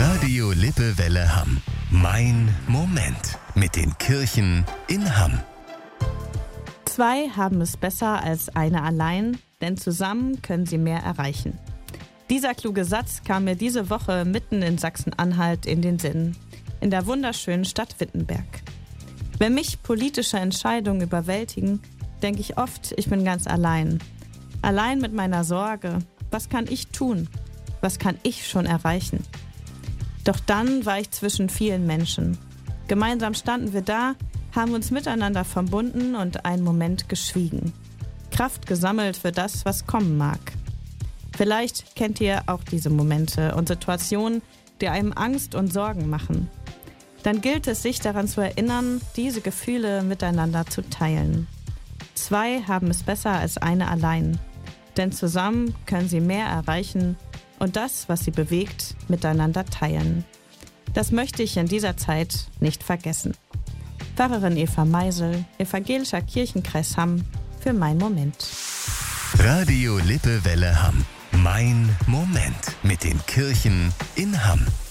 Radio Lippewelle Hamm. Mein Moment mit den Kirchen in Hamm. 2 haben es besser als eine allein, denn zusammen können sie mehr erreichen. Dieser kluge Satz kam mir diese Woche mitten in Sachsen-Anhalt in den Sinn, in der wunderschönen Stadt Wittenberg. Wenn mich politische Entscheidungen überwältigen, denke ich oft, ich bin ganz allein. Allein mit meiner Sorge. Was kann ich tun? Was kann ich schon erreichen? Doch dann war ich zwischen vielen Menschen. Gemeinsam standen wir da, haben uns miteinander verbunden und einen Moment geschwiegen. Kraft gesammelt für das, was kommen mag. Vielleicht kennt ihr auch diese Momente und Situationen, die einem Angst und Sorgen machen. Dann gilt es, sich daran zu erinnern, diese Gefühle miteinander zu teilen. 2 haben es besser als eine allein, denn zusammen können sie mehr erreichen und das, was sie bewegt, miteinander teilen. Das möchte ich in dieser Zeit nicht vergessen. Pfarrerin Eva Meisel, Evangelischer Kirchenkreis Hamm, für Mein Moment. Radio Lippewelle Hamm. Mein Moment mit den Kirchen in Hamm.